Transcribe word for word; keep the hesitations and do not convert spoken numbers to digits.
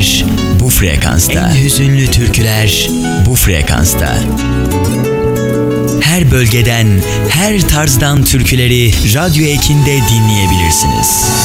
türküler bu frekansta. En hüzünlü türküler bu frekansta. Her bölgeden, her tarzdan türküleri Radyo Ekin'de dinleyebilirsiniz.